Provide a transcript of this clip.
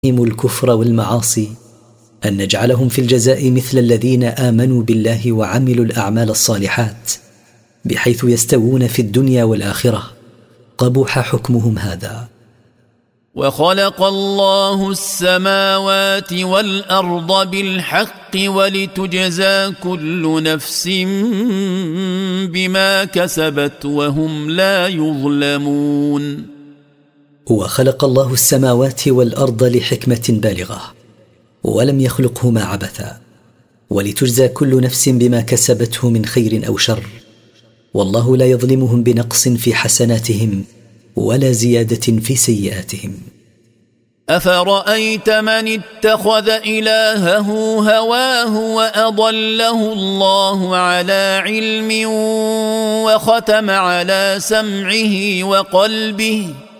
الكفر والمعاصي أن نجعلهم في الجزاء مثل الذين آمنوا بالله وعملوا الأعمال الصالحات بحيث يستوون في الدنيا والآخرة، قبح حكمهم هذا. وخلق الله السماوات والأرض بالحق ولتجزى كل نفس بما كسبت وهم لا يظلمون. وخلق الله السماوات والأرض لحكمة بالغة، ولم يخلقهما عبثا، ولتجزى كل نفس بما كسبته من خير أو شر، والله لا يظلمهم بنقص في حسناتهم ولا زيادة في سيئاتهم. أفرأيت من اتخذ إلهه هواه وأضله الله على علم وختم على سمعه وقلبه